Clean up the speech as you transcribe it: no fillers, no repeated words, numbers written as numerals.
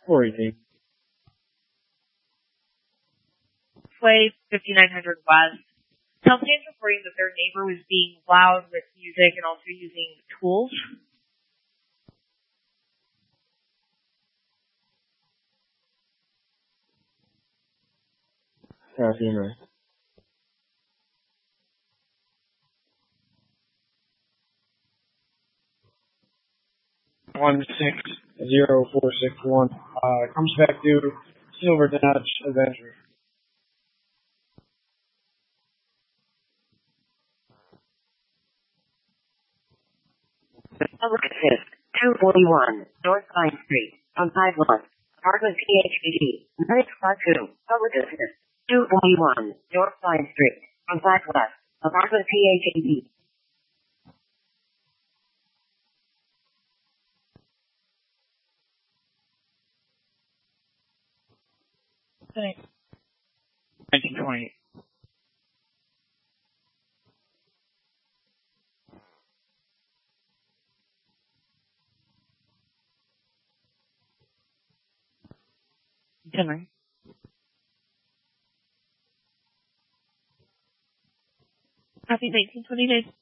Story. Play 5900 West. Companies reporting that their neighbor was being loud with music and also using tools. Right. 160461 comes back to Silver Dodge Avenger. Public Assist, 241, North Pine Street, on 5 West, Apartment PHBD, 952, Public Assist, 241, North Pine Street, on 5 West, Apartment PHBD. Thanks. 1928. Henry. Happy 1929.